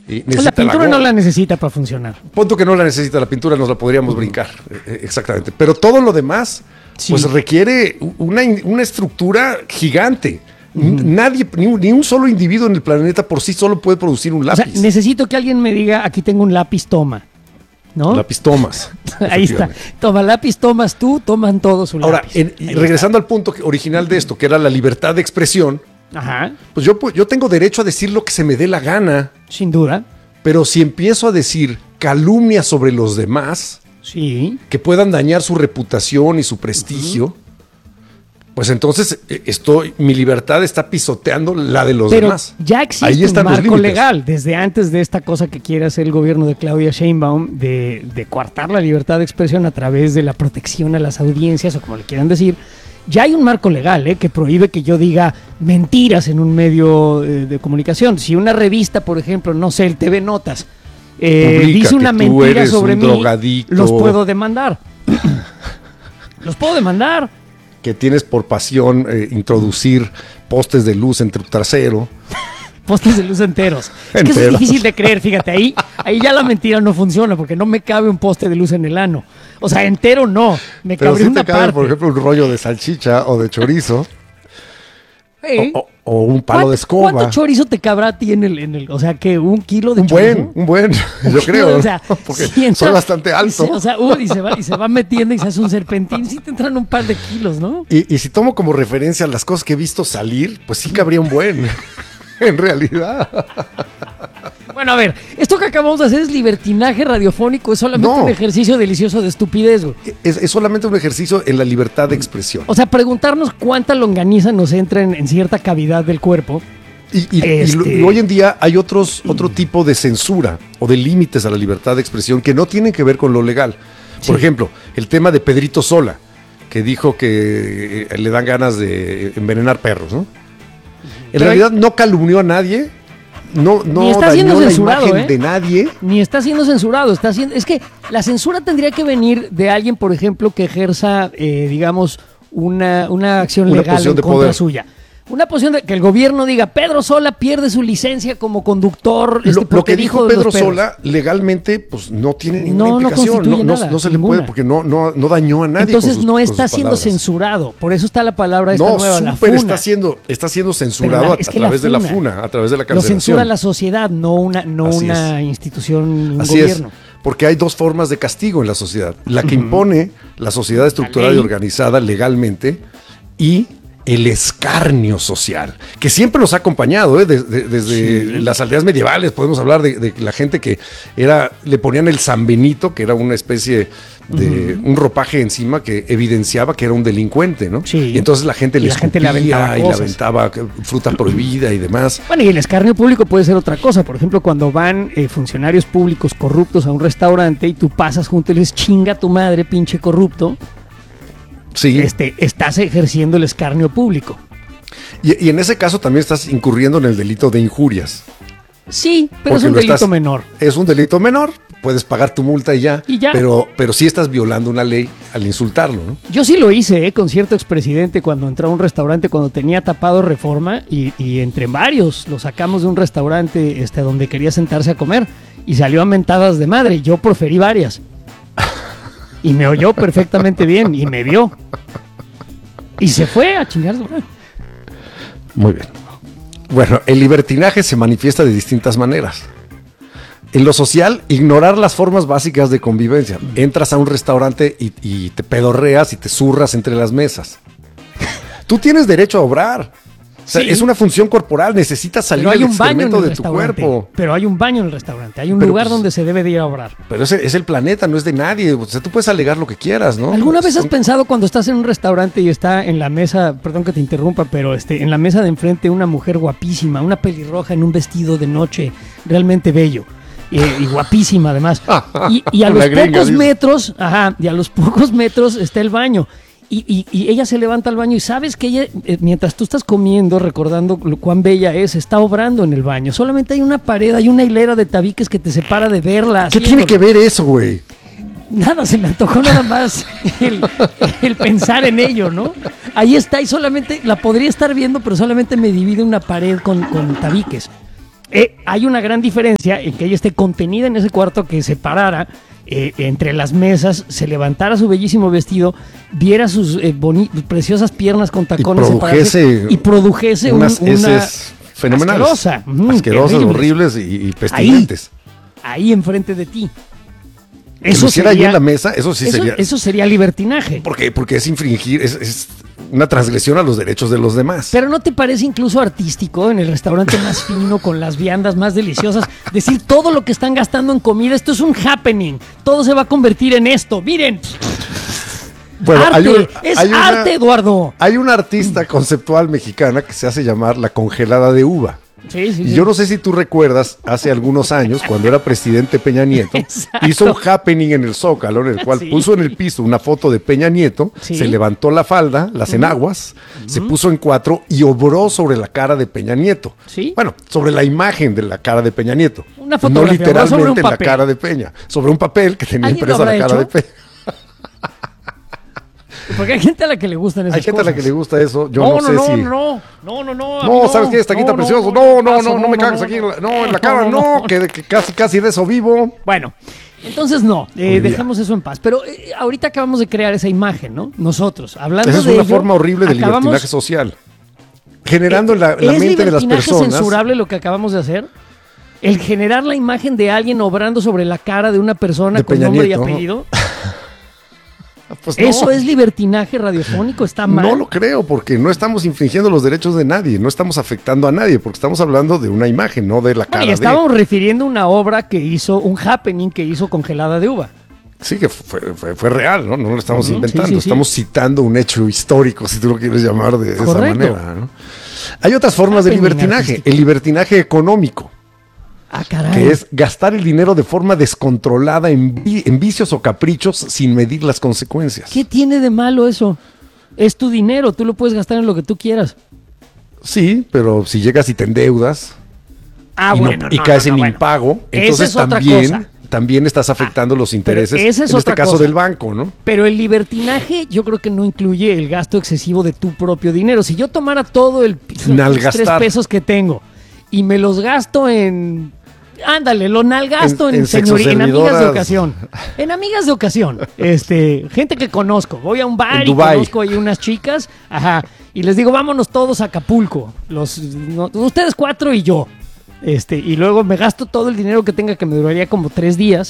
La pintura no la necesita para funcionar. Punto que no la necesita, la pintura nos la podríamos brincar, exactamente. Pero todo lo demás, pues requiere una estructura gigante. Nadie, ni un solo individuo en el planeta por sí solo puede producir un lápiz. O sea, necesito que alguien me diga, aquí tengo un lápiz, toma. ¿No? Lápiz tomas. Ahí está. Toma lápiz, tomas tú, toman todos su lápiz. Ahora, regresando al punto original de esto, que era la libertad de expresión, pues yo tengo derecho a decir lo que se me dé la gana. Sin duda. Pero si empiezo a decir calumnias sobre los demás, que puedan dañar su reputación y su prestigio, pues entonces mi libertad está pisoteando la de los demás. Pero ya existe un marco legal desde antes de esta cosa que quiere hacer el gobierno de Claudia Sheinbaum de coartar la libertad de expresión a través de la protección a las audiencias o como le quieran decir. Ya hay un marco legal que prohíbe que yo diga mentiras en un medio de comunicación. Si una revista, por ejemplo, no sé, el TV Notas, dice una mentira sobre mí, los puedo demandar. Los puedo demandar. Que tienes por pasión introducir postes de luz en tu trasero. Postes de luz enteros. Es que eso es difícil de creer, fíjate, ahí ya la mentira no funciona porque no me cabe un poste de luz en el ano. O sea, entero no, me cabe una parte. Por ejemplo, un rollo de salchicha o de chorizo. O un palo de escoba. ¿Cuánto chorizo te cabrá a ti en el o sea, que un kilo de chorizo? Un buen, yo creo. O sea, porque son bastante altos. Y se va metiendo y se hace un serpentín. Sí te entran un par de kilos, ¿no? Y si tomo como referencia las cosas que he visto salir, pues sí cabría un buen. En realidad. Bueno, a ver, esto que acabamos de hacer es libertinaje radiofónico, es solamente un ejercicio delicioso de estupidez, güey. Es solamente un ejercicio en la libertad de expresión. O sea, preguntarnos cuánta longaniza nos entra en cierta cavidad del cuerpo. Y hoy en día hay otro tipo de censura o de límites a la libertad de expresión que no tienen que ver con lo legal. Por ejemplo, el tema de Pedrito Sola, que dijo que le dan ganas de envenenar perros, ¿no? En realidad no calumnió a nadie, no dañó la imagen de nadie. Ni está siendo censurado, es que la censura tendría que venir de alguien, por ejemplo, que ejerza, digamos, una acción legal en contra suya. Una posición de que el gobierno diga, Pedro Sola pierde su licencia como conductor. Lo que dijo Pedro Sola legalmente, pues no tiene ninguna implicación. No se le puede porque no dañó a nadie. Entonces no está siendo censurado. Por eso está la palabra esta nueva, la funa. Está siendo censurado a través de la funa, a través de la cancelación. Lo censura la sociedad, no una institución, un Así gobierno. Es. Porque hay dos formas de castigo en la sociedad. La que impone la sociedad estructurada y organizada legalmente y el escarnio social, que siempre nos ha acompañado, desde las aldeas medievales. Podemos hablar de la gente que le ponían el San Benito, que era una especie de un ropaje encima que evidenciaba que era un delincuente, ¿no? Sí. Y entonces la gente le aventaba fruta prohibida y demás. Bueno, y el escarnio público puede ser otra cosa. Por ejemplo, cuando van funcionarios públicos corruptos a un restaurante y tú pasas junto y les chinga a tu madre, pinche corrupto. Sí. Estás ejerciendo el escarnio público. Y en ese caso también estás incurriendo en el delito de injurias. Sí, pero es un delito menor. Es un delito menor, puedes pagar tu multa y ya. Pero sí estás violando una ley al insultarlo, ¿no? Yo sí lo hice, con cierto expresidente cuando entró a un restaurante, cuando tenía tapado Reforma, y entre varios lo sacamos de un restaurante donde quería sentarse a comer, y salió a mentadas de madre. Yo proferí varias. Y me oyó perfectamente bien y me vio. Y se fue a chingarse. Muy bien. Bueno, el libertinaje se manifiesta de distintas maneras. En lo social, ignorar las formas básicas de convivencia. Entras a un restaurante y te pedorreas y te zurras entre las mesas. Tú tienes derecho a obrar. O sea, es una función corporal, necesitas salir del excremento de tu cuerpo. Pero hay un baño en el restaurante, hay un lugar donde se debe de ir a obrar. Pero es el planeta, no es de nadie. O sea, tú puedes alegar lo que quieras, ¿no? ¿Alguna vez has pensado cuando estás en un restaurante y está en la mesa, perdón que te interrumpa, pero en la mesa de enfrente una mujer guapísima, una pelirroja en un vestido de noche realmente bello? Y guapísima además. Y a los pocos metros, y a los pocos metros está el baño. Y ella se levanta al baño y sabes que ella, mientras tú estás comiendo, recordando cuán bella es, está obrando en el baño. Solamente hay una pared, hay una hilera de tabiques que te separa de verla. ¿Qué tiene que ver eso, güey? Nada, se me antojó nada más el pensar en ello, ¿no? Ahí está y solamente la podría estar viendo, pero solamente me divide una pared con tabiques. Hay una gran diferencia en que ella esté contenida en ese cuarto, que se parara entre las mesas, se levantara su bellísimo vestido, viera sus preciosas piernas con tacones y produjese unas heces fenomenales. Asquerosas, horribles y pestilentes. Ahí enfrente de ti. Eso sería ahí en la mesa, eso sería libertinaje. ¿Por qué? Porque es infringir, es una transgresión a los derechos de los demás. Pero ¿no te parece incluso artístico en el restaurante más fino, con las viandas más deliciosas, decir todo lo que están gastando en comida? Esto es un happening, todo se va a convertir en esto, miren. Bueno, arte, Eduardo. Hay una artista conceptual mexicana que se hace llamar la congelada de uva. Sí. Yo no sé si tú recuerdas, hace algunos años, cuando era presidente Peña Nieto, hizo un happening en el Zócalo, en el cual puso en el piso una foto de Peña Nieto, se levantó la falda, las enaguas, se puso en cuatro y obró sobre la cara de Peña Nieto. ¿Sí? Bueno, sobre la imagen de la cara de Peña Nieto. Una fotografía, no literalmente la cara de Peña, sobre un papel que tenía impresa la cara de Peña. Porque hay gente a la que le gustan esas cosas. Hay gente a la que le gusta eso. Yo no sé si... No, ¿sabes qué? Taquita precioso. No me cagues aquí. En la cara, que casi de eso vivo. Bueno, entonces dejemos eso en paz. Pero ahorita acabamos de crear esa imagen, ¿no? Nosotros, hablando de ello. Esa es una forma horrible de libertinaje social. Generando en la mente de las personas... ¿Es libertinaje censurable lo que acabamos de hacer? El generar la imagen de alguien obrando sobre la cara de una persona con nombre y apellido... Pues no. ¿Eso es libertinaje radiofónico? ¿Está mal? No lo creo, porque no estamos infringiendo los derechos de nadie, no estamos afectando a nadie, porque estamos hablando de una imagen, no de la cara. Estábamos refiriendo a una obra que hizo, un happening que hizo Congelada de Uva. Sí, que fue real, ¿no? No lo estamos inventando, estamos citando un hecho histórico, si tú lo quieres llamar de esa manera, ¿no? Hay otras formas de libertinaje, artístico. El libertinaje económico. Caray. Que es gastar el dinero de forma descontrolada en vicios o caprichos sin medir las consecuencias. ¿Qué tiene de malo eso? Es tu dinero, tú lo puedes gastar en lo que tú quieras. Sí, pero si llegas y te endeudas y caes en impago, entonces también estás afectando los intereses, en este caso del banco, ¿no? Pero el libertinaje yo creo que no incluye el gasto excesivo de tu propio dinero. Si yo tomara todo los 3 pesos que tengo y me los gasto en... Ándale, lo nalgasto en amigas de ocasión. En amigas de ocasión. Gente que conozco. Voy a un bar y conozco ahí unas chicas. Y les digo, vámonos todos a Acapulco. Ustedes 4 y yo. Y luego me gasto todo el dinero que tenga, que me duraría como 3 días.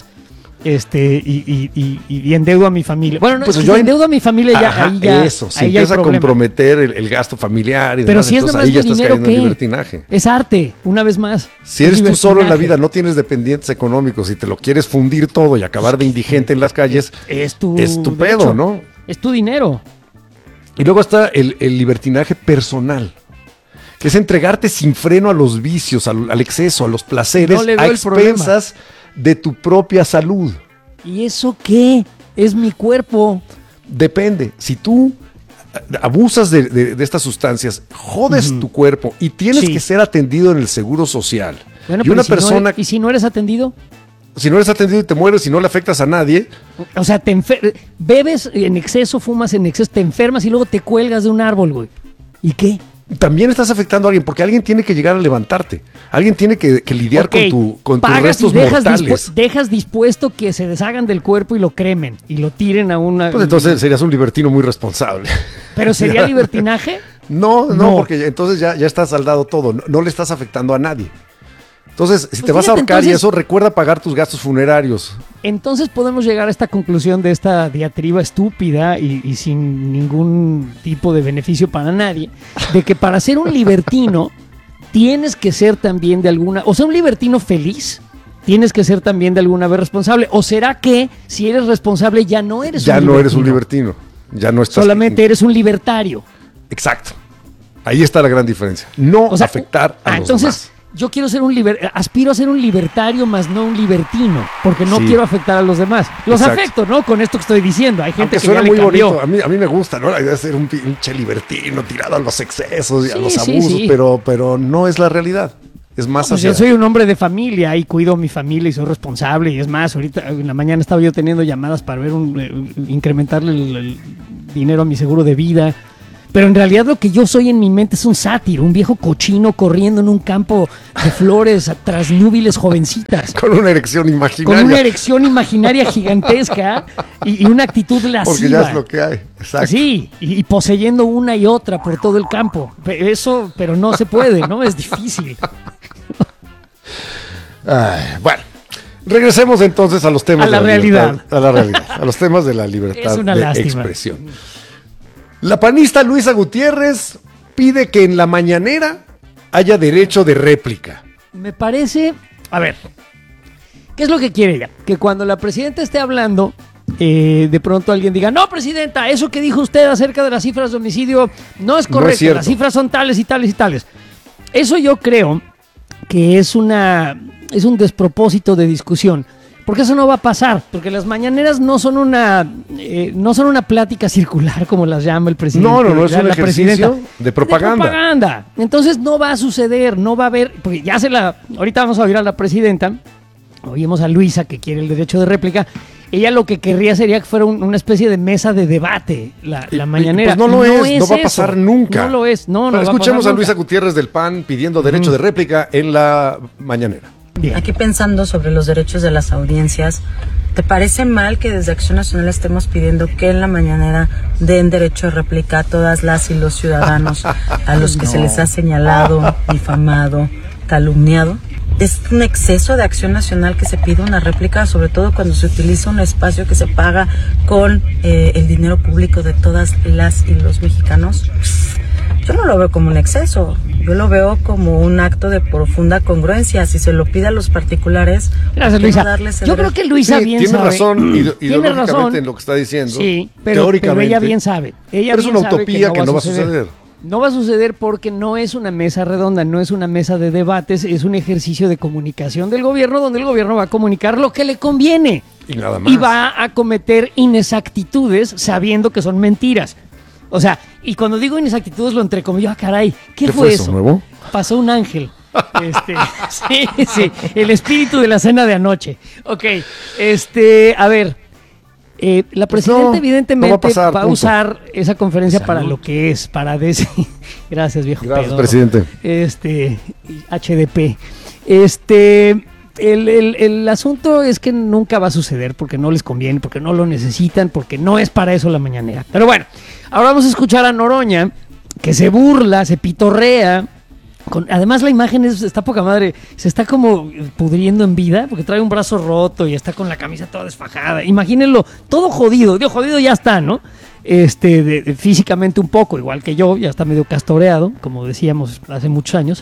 Y endeudo a mi familia. Bueno, pues si endeudo a mi familia ahí ya eso, si empieza a comprometer el gasto familiar y pero demás, si es entonces ahí ya estás dinero, cayendo en libertinaje. Es arte, una vez más. Si eres tú solo en la vida, no tienes dependientes económicos y te lo quieres fundir todo y acabar de indigente en las calles, es tu pedo, ¿no? Es tu dinero. Y luego está el libertinaje personal, que es entregarte sin freno a los vicios, al exceso, a los placeres, a expensas de tu propia salud. ¿Y eso qué? Es mi cuerpo. Depende. Si tú abusas de estas sustancias, jodes tu cuerpo y tienes que ser atendido en el seguro social. Bueno, y una persona... ¿Y si no eres atendido? Si no eres atendido y te mueres, si no le afectas a nadie... O sea, bebes en exceso, fumas en exceso, te enfermas y luego te cuelgas de un árbol, güey. ¿Y qué? También estás afectando a alguien, porque alguien tiene que llegar a levantarte. Alguien tiene que lidiar con tus restos mortales. Dejas dispuesto que se deshagan del cuerpo y lo cremen y lo tiren a una... Pues entonces serías un libertino muy responsable. ¿Pero sería libertinaje? No, porque entonces ya está saldado todo. No le estás afectando a nadie. Entonces, si te vas a ahorcar y eso, recuerda pagar tus gastos funerarios. Entonces podemos llegar a esta conclusión de esta diatriba estúpida y sin ningún tipo de beneficio para nadie, de que para ser un libertino tienes que ser también de alguna... O sea, un libertino feliz tienes que ser también de alguna vez responsable. ¿O será que si eres responsable ya no eres un libertino? Ya no eres un libertino. Ya no estás... Solamente eres un libertario. Exacto. Ahí está la gran diferencia. Afectar a los demás. Yo quiero ser aspiro a ser un libertario, más no un libertino, porque no quiero afectar a los demás. Los afecto, ¿no? Con esto que estoy diciendo. Hay gente que suena ya muy le cambió. bonito. A mí me gusta, ¿no? La idea de ser un pinche libertino tirado a los excesos y a los abusos, pero no es la realidad. Es más yo soy un hombre de familia y cuido a mi familia y soy responsable. Y es más, ahorita en la mañana estaba yo teniendo llamadas para ver incrementarle el dinero a mi seguro de vida. Pero en realidad lo que yo soy en mi mente es un sátiro, un viejo cochino corriendo en un campo de flores tras núbiles jovencitas. Con una erección imaginaria. Con una erección imaginaria gigantesca y una actitud lasciva. Porque ya es lo que hay. Exacto. Sí, y poseyendo una y otra por todo el campo. Eso, pero no se puede, ¿no? Es difícil. Ay, bueno, regresemos entonces a los temas a la de la realidad. libertad, a la realidad, a los temas de la libertad Es una de lástima. expresión. La panista Luisa Gutiérrez pide que en la mañanera haya derecho de réplica. Me parece, a ver, ¿qué es lo que quiere ella? Que cuando la presidenta esté hablando, de pronto alguien diga, no, presidenta, eso que dijo usted acerca de las cifras de homicidio no es correcto, cierto. las cifras son tales y tales y tales. Eso yo creo que es un despropósito de discusión, porque eso no va a pasar, porque las mañaneras no son una plática circular como las llama el presidente. No, es un la ejercicio de propaganda. Entonces no va a suceder, no va a haber, porque ahorita vamos a oír a la presidenta, oímos a Luisa que quiere el derecho de réplica. Ella lo que querría sería que fuera una especie de mesa de debate la mañanera. Pues no va a pasar eso. nunca. No lo es, no Pero va a escuchemos pasar a Luisa nunca. Gutiérrez del PAN pidiendo derecho de réplica en la mañanera. Bien. Aquí pensando sobre los derechos de las audiencias, ¿te parece mal que desde Acción Nacional estemos pidiendo que en la mañanera den derecho de réplica a todas las y los ciudadanos a los que se les ha señalado, difamado, calumniado? Es un exceso de Acción Nacional que se pide una réplica, sobre todo cuando se utiliza un espacio que se paga con el dinero público de todas las y los mexicanos. Yo no lo veo como un exceso, yo lo veo como un acto de profunda congruencia. Si se lo pide a los particulares, Gracias, ¿por qué Luisa. no darles ese Yo creo derecho? que Luisa Sí, bien tiene sabe. razón Tiene ideológicamente razón. en lo que está diciendo. Sí, pero teóricamente. ella bien sabe. Ella Pero es bien una sabe utopía que no va a suceder. No va a suceder porque no es una mesa redonda, no es una mesa de debates, es un ejercicio de comunicación del gobierno donde el gobierno va a comunicar lo que le conviene. Y nada más. Y va a cometer inexactitudes sabiendo que son mentiras. O sea, y cuando digo inexactitudes lo entrecomillo, caray, ¿qué fue eso? nuevo? Pasó un ángel. Sí, el espíritu de la cena de anoche. Ok, a ver, la presidenta no evidentemente va a pasar, va a punto. usar esa conferencia para lo que es, para decir, gracias viejo Gracias, pedorro. presidente. HDP. El asunto es que nunca va a suceder porque no les conviene, porque no lo necesitan, porque no es para eso la mañanera. Pero bueno, ahora vamos a escuchar a Noroña, que se burla, se pitorrea. Además la imagen está poca madre, se está como pudriendo en vida porque trae un brazo roto y está con la camisa toda desfajada. Imagínenlo, todo jodido, digo, jodido ya está, ¿no? Físicamente un poco, igual que yo, ya está medio castoreado, como decíamos hace muchos años.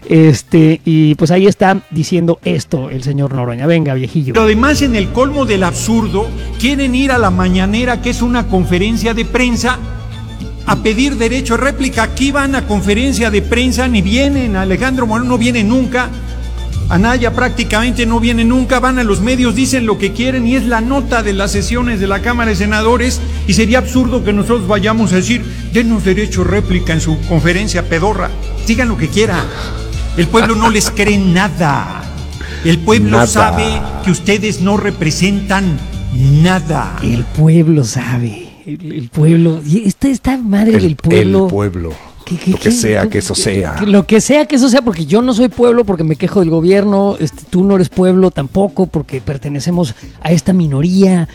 Y pues ahí está diciendo esto el señor Noroña. Venga, viejillo. Pero además, en el colmo del absurdo, quieren ir a la mañanera, que es una conferencia de prensa, a pedir derecho de réplica. Aquí van a conferencia de prensa, ni vienen. Alejandro Moreno no viene nunca. Anaya prácticamente no viene nunca. Van a los medios, dicen lo que quieren y es la nota de las sesiones de la Cámara de Senadores. Y sería absurdo que nosotros vayamos a decir, denos derecho de réplica en su conferencia pedorra. Digan lo que quieran. El pueblo no les cree nada. El pueblo Nada. sabe que ustedes no representan nada. El pueblo sabe. El pueblo. Y esta madre del pueblo. El pueblo. Lo que sea que eso sea. Lo que sea que eso sea, porque yo no soy pueblo, porque me quejo del gobierno, tú no eres pueblo tampoco, porque pertenecemos a esta minoría,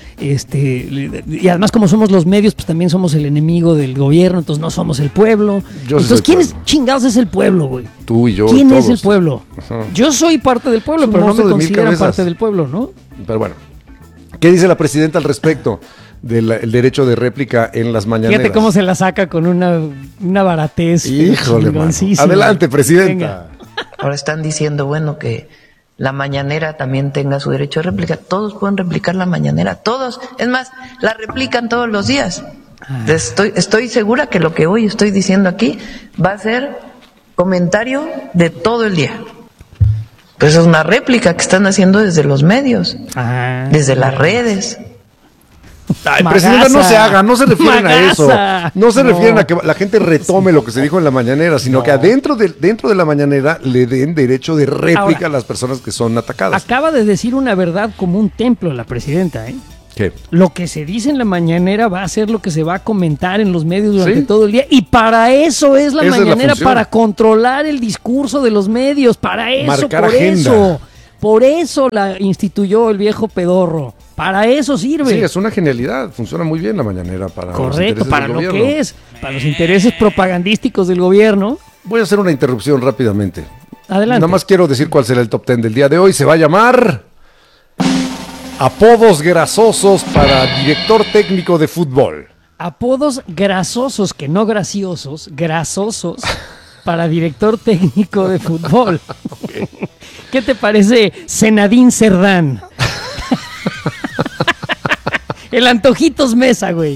y además como somos los medios, pues también somos el enemigo del gobierno, entonces no somos el pueblo. Yo sí Entonces, soy ¿quién pueblo. es chingados es el pueblo, güey? Tú y yo. ¿Quién y es el todos. pueblo? Ajá. Yo soy parte del pueblo, Es un pero no me monstruo de mil consideran cabezas. parte del pueblo, ¿no? Pero bueno, ¿qué dice la presidenta al respecto del derecho de réplica en las mañaneras? Fíjate cómo se la saca con una baratez. Híjole, mano. chingoncísima. Adelante, presidenta. Venga. Ahora están diciendo, bueno, que la mañanera también tenga su derecho de réplica. Todos pueden replicar la mañanera, todos. Es más, la replican todos los días. Estoy segura que lo que hoy estoy diciendo aquí va a ser comentario de todo el día. Pues es una réplica que están haciendo desde los medios, desde las redes. Ay, Magaza. presidenta, no se haga, no se refieren a eso. Magaza. No se No. refieren a que la gente retome lo que se dijo en la mañanera, sino que dentro de la mañanera le den derecho de réplica Ahora, a las personas que son atacadas. Acaba de decir una verdad como un templo la presidenta, ¿eh? ¿Qué? Lo que se dice en la mañanera va a ser lo que se va a comentar en los medios durante Sí. todo el día. Y para eso es la Esa es la mañanera, función. para controlar el discurso de los medios. Para eso, Marcar por agenda. eso. Por eso la instituyó el viejo pedorro. Para eso sirve. Sí, es una genialidad. Funciona muy bien la mañanera para los Correcto, intereses para del lo gobierno. que es. Para los intereses propagandísticos del gobierno. Voy a hacer una interrupción rápidamente. Adelante. Nada más quiero decir cuál será el top 10 del día de hoy. Se va a llamar Apodos grasosos para director técnico de fútbol. Apodos grasosos, que no graciosos, grasosos para director técnico de fútbol. ¿Qué te parece Zenadín Cerdán? El Antojitos Mesa, güey.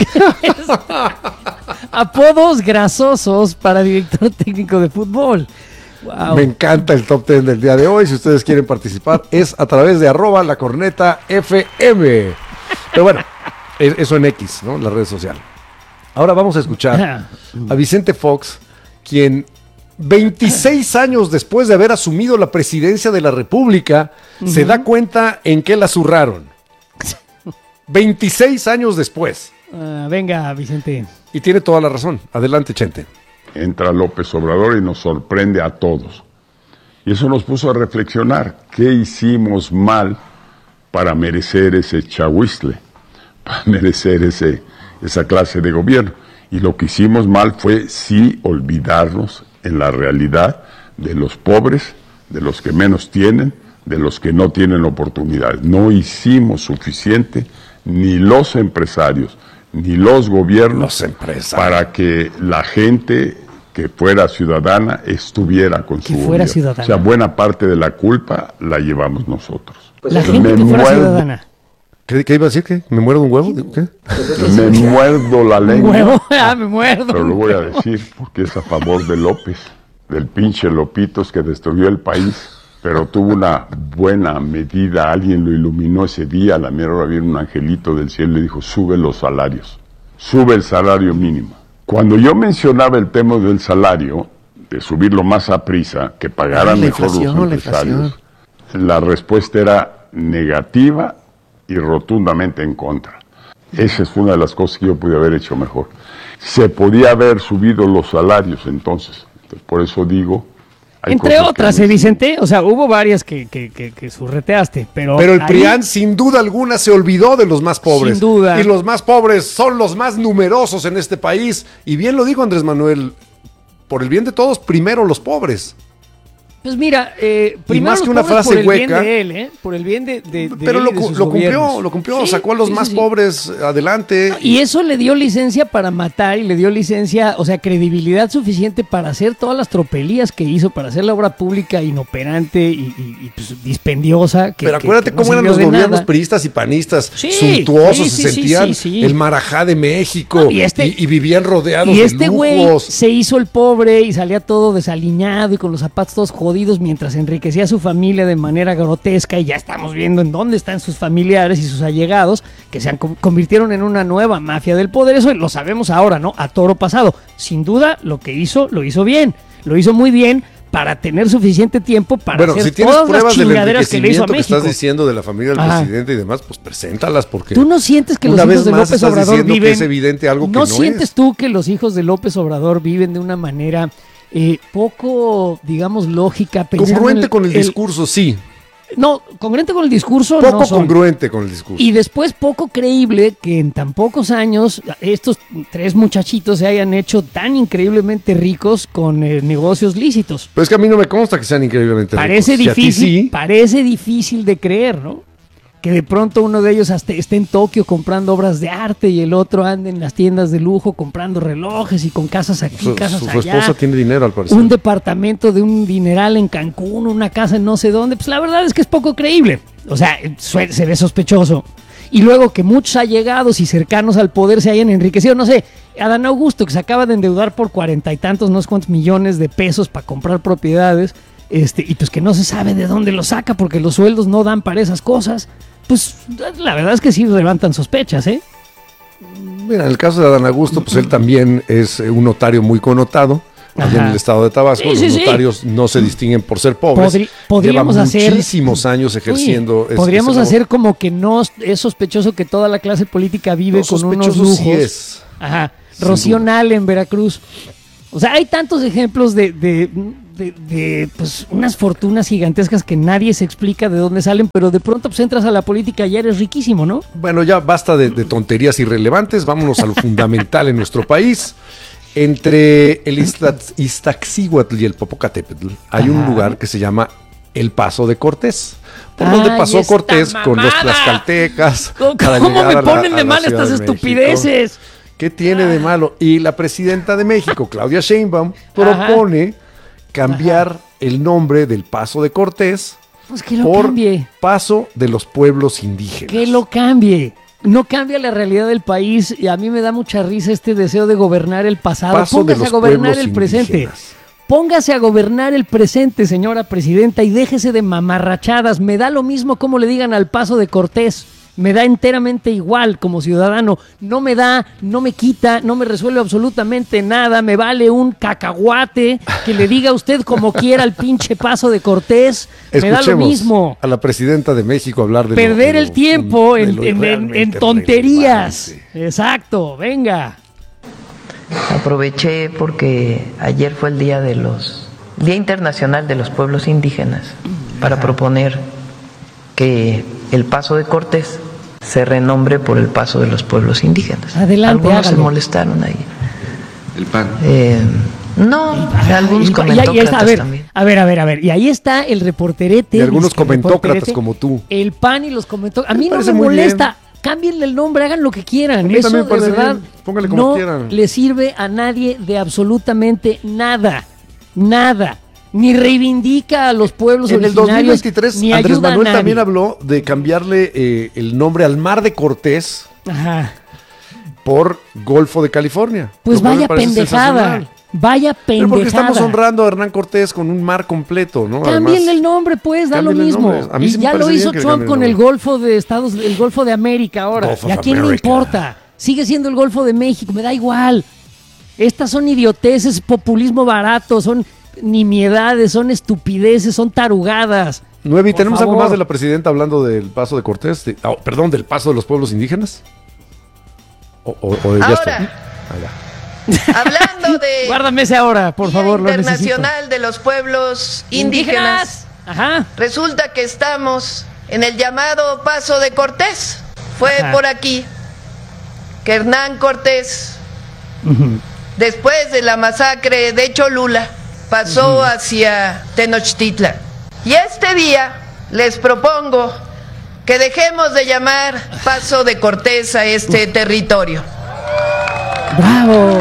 Apodos grasosos para director técnico de fútbol. Wow. Me encanta el top 10 del día de hoy. Si ustedes quieren participar, es a través de @lacornetafm. Pero bueno, eso en X, ¿no? La red social. Ahora vamos a escuchar a Vicente Fox, quien 26 años después de haber asumido la presidencia de la República, se da cuenta en qué la zurraron. 26 años después. Venga, Vicente. Y tiene toda la razón. Adelante, Chente. Entra López Obrador y nos sorprende a todos. Y eso nos puso a reflexionar. ¿Qué hicimos mal para merecer ese chahuizle? Para merecer esa clase de gobierno. Y lo que hicimos mal fue sí olvidarnos en la realidad de los pobres, de los que menos tienen, de los que no tienen oportunidades. No hicimos suficiente, ni los empresarios, ni los gobiernos, para que la gente que fuera ciudadana estuviera con su fuera gobierno. ciudadana. O sea, buena parte de la culpa la llevamos nosotros. La gente que fuera ciudadana. ¿Qué iba a decir? ¿Qué? ¿Me muero de un huevo? ¿Qué? Me muerdo la ¿Un lengua. huevo? Me muerdo. Pero lo voy a decir porque es a favor de López, del pinche Lopitos que destruyó el país, pero tuvo una buena medida, alguien lo iluminó ese día, a la mera hora vino un angelito del cielo y le dijo, sube los salarios, sube el salario mínimo. Cuando yo mencionaba el tema del salario, de subirlo más a prisa, que pagaran mejor los empresarios, la respuesta era negativa y rotundamente en contra. Esa es una de las cosas que yo pude haber hecho mejor. Se podía haber subido los salarios entonces por eso digo... Entre otras, Vicente, o sea, hubo varias que surreteaste, pero el ahí, PRIAN sin duda alguna se olvidó de los más pobres. Sin duda. Y los más pobres son los más numerosos en este país. Y bien lo dijo Andrés Manuel, por el bien de todos, primero los pobres. Pues mira, primero más los que una pobres frase por el hueca, bien de él, por el bien de pero él y de sus lo gobiernos. cumplió, Sí, sacó a los sí, más sí. pobres adelante. No, y eso le dio licencia para matar y le dio licencia, o sea, credibilidad suficiente para hacer todas las tropelías que hizo, para hacer la obra pública inoperante y pues, dispendiosa. Pero acuérdate que no cómo eran sirvió los de gobiernos nada. priistas y panistas, Sí, suntuosos, sí, se sí, sentían sí. el Marajá de México No, y vivían rodeados Y de este güey lujos. se hizo el pobre y salía todo desaliñado y con los zapatos todos jodidos mientras enriquecía a su familia de manera grotesca, y ya estamos viendo en dónde están sus familiares y sus allegados que se convirtieron en una nueva mafia del poder. Eso lo sabemos ahora, ¿no? A toro pasado. Sin duda, lo que hizo, lo hizo bien. Lo hizo muy bien para tener suficiente tiempo para hacer si tienes todas las pruebas del chingaderas que le hizo a enriquecimiento que México. estás diciendo de la familia del Ajá. presidente y demás, pues preséntalas porque ¿Tú no sientes que los una hijos vez de más López estás Obrador diciendo viven? que es evidente algo que ¿No no sientes es? tú que los hijos de López Obrador viven de una manera poco, digamos, lógica? Pensando Congruente en con el discurso, sí. No, congruente con el discurso Poco no son. congruente con el discurso. Y después poco creíble que en tan pocos años estos tres muchachitos se hayan hecho tan increíblemente ricos con negocios lícitos. Pero es que a mí no me consta que sean increíblemente Parece ricos. Si a ti difícil, sí, parece difícil de creer, ¿no? Que de pronto uno de ellos hasta esté en Tokio comprando obras de arte y el otro ande en las tiendas de lujo comprando relojes y con casas aquí, casas su allá. esposa tiene dinero al parecer. Un departamento de un dineral en Cancún, una casa en no sé dónde. Pues la verdad es que es poco creíble. O sea, se ve sospechoso. Y luego que muchos allegados y cercanos al poder se hayan enriquecido. No sé, Adán Augusto, que se acaba de endeudar por 40 y tantos, no sé cuántos millones de pesos para comprar propiedades. Y pues que no se sabe de dónde lo saca porque los sueldos no dan para esas cosas. Pues la verdad es que sí levantan sospechas, ¿eh? Mira, en el caso de Adán Augusto, pues él también es un notario muy connotado, allá en el estado de Tabasco. Sí, Los sí, notarios no se distinguen por ser pobres. Podríamos Llevan hacer muchísimos años ejerciendo. Podríamos hacer como que no es sospechoso que toda la clase política vive No, con unos sospechoso lujos. sí es. Ajá. Sin Rocío duda. Nale en Veracruz. O sea, hay tantos ejemplos de pues, unas fortunas gigantescas que nadie se explica de dónde salen, pero de pronto pues entras a la política y ya eres riquísimo, ¿no? Bueno, ya basta de tonterías irrelevantes. Vámonos a lo fundamental en nuestro país. Entre el Iztaccíhuatl y el Popocatépetl hay un lugar que se llama el Paso de Cortés, por donde pasó esta Cortés con los mamada. tlaxcaltecas. ¿Cómo para me llegar a ponen de la mal Ciudad estas de México. estupideces? ¿Qué tiene de malo? Y la presidenta de México, Claudia Sheinbaum, propone cambiar el nombre del Paso de Cortés Pues que lo por cambie. Paso de los Pueblos Indígenas. Que lo cambie. No cambia la realidad del país y a mí me da mucha risa este deseo de gobernar el pasado. Paso de Póngase a los gobernar pueblos el presente. indígenas. Póngase a gobernar el presente, señora presidenta, y déjese de mamarrachadas. Me da lo mismo como le digan al Paso de Cortés. Me da enteramente igual como ciudadano. No me da, no me quita, no me resuelve absolutamente nada. Me vale un cacahuate que le diga a usted como quiera al pinche Paso de Cortés. Me da lo Escuchemos mismo. a la presidenta de México hablar de Perder el tiempo de en lo realmente tonterías. relevante. Exacto, venga. Aproveché porque ayer fue el Día Internacional de los Pueblos Indígenas para proponer que el Paso de Cortés se renombre por el Paso de los Pueblos Indígenas. Adelante, Algunos se hágalo. molestaron ahí. El PAN. No, algunos comentócratas también. A ver. Y ahí está el reporterete. Y algunos disque comentócratas reporterete, como tú. El PAN y los comentócratas. A mí no parece me muy molesta. Cámbienle el nombre, hagan lo que quieran. A mí Eso también me de parece verdad bien. Póngale como no quieran. le sirve a nadie de absolutamente nada. Nada. Ni reivindica a los pueblos En el originarios. 2023, ni Andrés ayuda a Manuel nadie. también habló de cambiarle el nombre al Mar de Cortés Ajá. por Golfo de California. Pues Lo cual me vaya parece pendejada. sensacional. Vaya Pero pendejada. porque estamos honrando a Hernán Cortés con un mar completo, ¿no? Cámbienle Además, el nombre, pues, da lo cámbienle el mismo. nombre. A mí Y sí me ya lo parece hizo bien que Trump cambien con el el Golfo de Estados, el Golfo de América ahora. Gulf ¿Y a of quién le America. importa? Sigue siendo el Golfo de México, me da igual. Estas son idioteces, populismo barato, son nimiedades, son estupideces, son tarugadas. 9, ¿y Por tenemos algo favor. más de la presidenta hablando del Paso de Cortés? Perdón, del Paso de los Pueblos Indígenas. O ya Ahora. está. Ah, ya. Hablando de Guárdame ese ahora, por Día favor, lo necesito. Internacional de los Pueblos Indígenas, Ajá. resulta que estamos en el llamado Paso de Cortés. Fue Ajá. por aquí que Hernán Cortés, después de la masacre de Cholula, pasó hacia Tenochtitlan. Y este día les propongo que dejemos de llamar Paso de Cortés a este territorio. Bravo.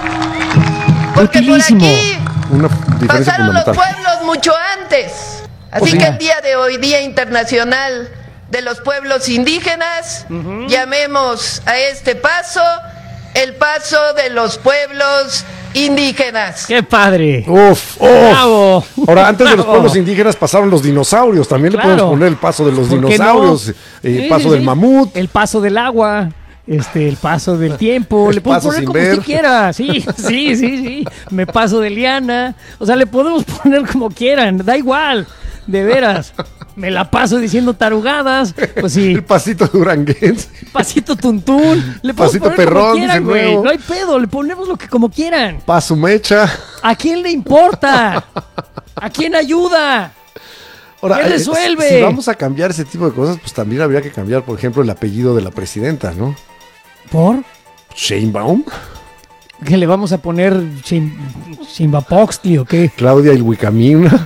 Porque Utilísimo. por aquí Una diferencia pasaron los fundamental. pueblos mucho antes. Así sí. que el día de hoy, Día Internacional de los Pueblos Indígenas, llamemos a este paso el Paso de los Pueblos Indígenas. ¡Qué padre! Uf. ¡Bravo! Ahora, antes de los Bravo. pueblos indígenas pasaron los dinosaurios. También Claro. le podemos poner el paso de los ¿Por qué dinosaurios, no? el Sí, paso sí, del sí. mamut. El paso del agua, el paso del tiempo, El le podemos paso poner sin como ver. usted quiera, sí, me paso de liana, o sea, le podemos poner como quieran, da igual, de veras, me la paso diciendo tarugadas, pues sí, El pasito duranguense. pasito tuntún, le podemos Pasito poner perrón, como quieran, dice güey, nuevo. no hay pedo, le ponemos lo que como quieran, Paso mecha. ¿a quién le importa? ¿A quién ayuda? Ahora, ¿Qué resuelve? Si vamos a cambiar ese tipo de cosas, pues también habría que cambiar, por ejemplo, el apellido de la presidenta, ¿no? ¿Por? Sheinbaum, ¿Que le vamos a poner Chimbapoxtli o qué? Claudia Ilhuicamina,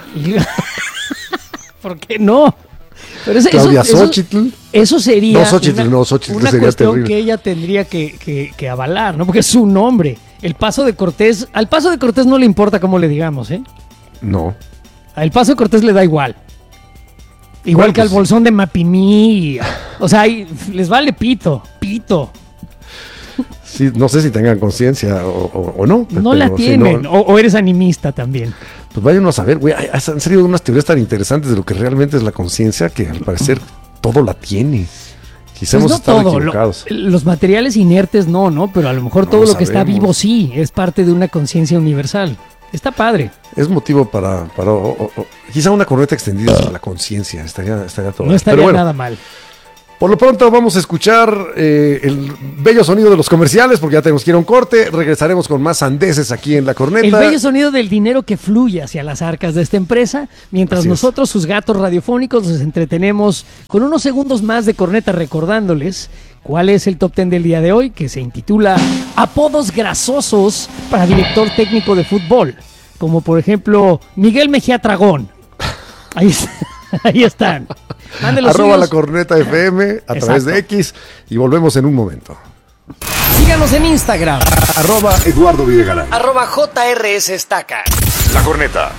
¿Por qué no? Pero Claudia Xochitl. eso sería No, Xochitl una sería cuestión terrible. que ella tendría que avalar, ¿no? Porque es su nombre. El Paso de Cortés, al Paso de Cortés no le importa cómo le digamos, ¿eh? No. Al Paso de Cortés le da igual. Igual Bueno, que al pues- Bolsón de Mapimí. O sea, les vale pito. Sí, no sé si tengan conciencia o no. No pero la si tienen. no, O eres animista también. pues váyanos a ver, güey. Han salido unas teorías tan interesantes de lo que realmente es la conciencia que al parecer todo la tiene. Quizá Pues hemos no estado todo, equivocados. los materiales inertes no, pero a lo mejor todo No lo que está sabemos. vivo sí, es parte de una conciencia universal. Está padre. Es motivo para quizá una corneta extendida para la conciencia. Estaría todo. No estaría Pero bueno, nada mal. por lo pronto vamos a escuchar el bello sonido de los comerciales, porque ya tenemos que ir a un corte. Regresaremos con más sandeces aquí en La Corneta. El bello sonido del dinero que fluye hacia las arcas de esta empresa, mientras Así es. nosotros, sus gatos radiofónicos, nos entretenemos con unos segundos más de corneta recordándoles cuál es el top 10 del día de hoy, que se intitula Apodos grasosos para director técnico de fútbol, como por ejemplo Miguel Mejía Tragón. Ahí están. Mándenlos @ suyos. La Corneta FM a través de X y volvemos en un momento. Síganos en Instagram. @Eduardo Videgaray. @JRS Estaca. La Corneta.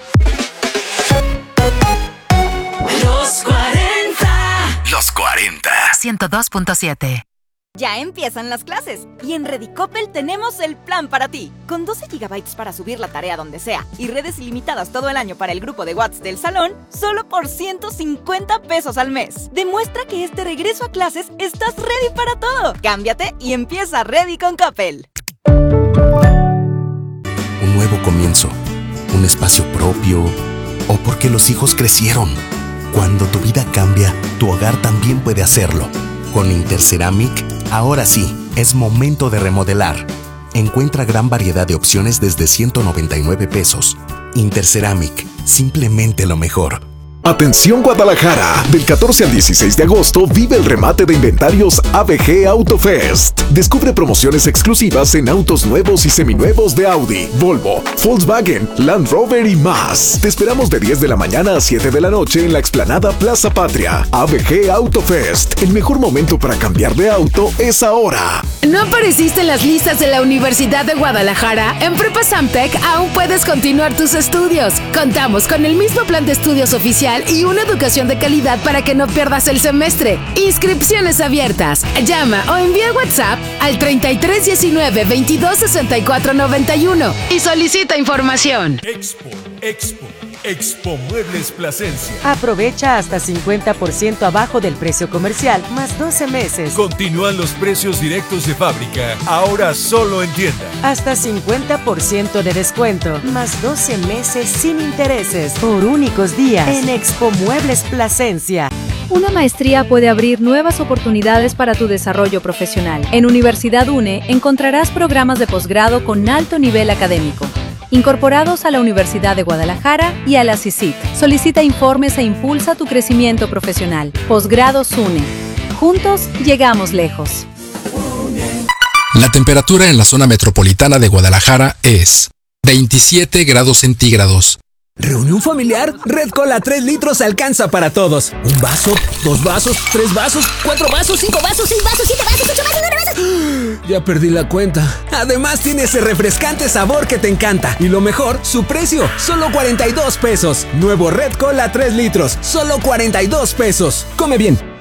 Los 40. 102.7. Ya empiezan las clases y en Redicopel tenemos el plan para ti. Con 12 GB para subir la tarea donde sea y redes ilimitadas todo el año para el grupo de WhatsApp del salón, solo por 150 pesos al mes. Demuestra que este regreso a clases estás ready para todo. Cámbiate y empieza Ready con Coppel. Un nuevo comienzo, un espacio propio, o porque los hijos crecieron. Cuando tu vida cambia, tu hogar también puede hacerlo. Con Interceramic, ahora sí, es momento de remodelar. Encuentra gran variedad de opciones desde 199 pesos. Interceramic, simplemente lo mejor. Atención Guadalajara, del 14 al 16 de agosto vive el remate de inventarios ABG Autofest. Descubre promociones exclusivas en autos nuevos y seminuevos de Audi, Volvo, Volkswagen, Land Rover y más. Te esperamos de 10 de la mañana a 7 de la noche en la explanada Plaza Patria. ABG Autofest, el mejor momento para cambiar de auto es ahora. ¿No apareciste en las listas de la Universidad de Guadalajara? En Prepa Samtec aún puedes continuar tus estudios. Contamos con el mismo plan de estudios oficial y una educación de calidad para que no pierdas el semestre. Inscripciones abiertas. Llama o envía WhatsApp al 3319 22 64 91 y solicita información. Expo Muebles Plasencia. Aprovecha hasta 50% abajo del precio comercial, más 12 meses. Continúan los precios directos de fábrica, ahora solo en tienda. Hasta 50% de descuento, más 12 meses sin intereses, por únicos días, en Expo Muebles Plasencia. Una maestría puede abrir nuevas oportunidades para tu desarrollo profesional. En Universidad UNE encontrarás programas de posgrado con alto nivel académico, incorporados a la Universidad de Guadalajara y a la CICIT. Solicita informes e impulsa tu crecimiento profesional. Posgrados UNE. Juntos llegamos lejos. La temperatura en la zona metropolitana de Guadalajara es 27 grados centígrados. ¿Reunión familiar? Red Cola 3 litros alcanza para todos. ¿Un vaso? ¿2 vasos? ¿3 vasos? ¿4 vasos? ¿5 vasos? ¿6 vasos? ¿7 vasos? ¿8 vasos? ¿9 vasos? Ya perdí la cuenta. Además tiene ese refrescante sabor que te encanta. Y lo mejor, su precio, solo 42 pesos. Nuevo Red Cola 3 litros, solo 42 pesos. Come bien,